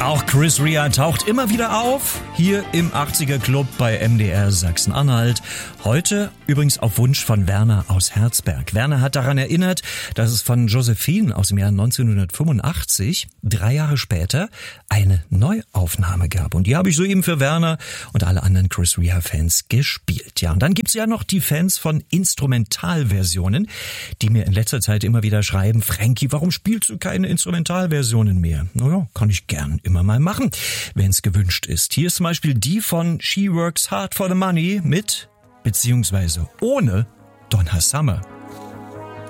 Auch Chris Rea taucht immer wieder auf, hier im 80er Club bei MDR Sachsen-Anhalt. Heute übrigens auf Wunsch von Werner aus Herzberg. Werner hat daran erinnert, dass es von Josephine aus dem Jahr 1985, 3 Jahre später, eine Neuaufnahme gab. Und die habe ich soeben für Werner und alle anderen Chris Rea-Fans gespielt. Ja, und dann gibt's ja noch die Fans von Instrumentalversionen, die mir in letzter Zeit immer wieder schreiben, Frankie, warum spielst du keine Instrumentalversionen mehr? Naja, kann ich gern immer mal machen, wenn es gewünscht ist. Hier ist zum Beispiel die von She Works Hard for the Money mit, beziehungsweise ohne Donna Summer.